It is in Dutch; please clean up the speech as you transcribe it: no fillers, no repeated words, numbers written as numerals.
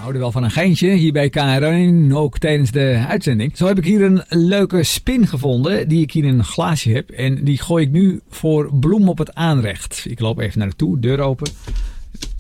houden wel van een geintje hier bij KRN, ook tijdens de uitzending. Zo heb ik hier een leuke spin gevonden die ik hier in een glaasje heb. En die gooi ik nu voor Bloem op het aanrecht. Ik loop even naar naartoe, deur open.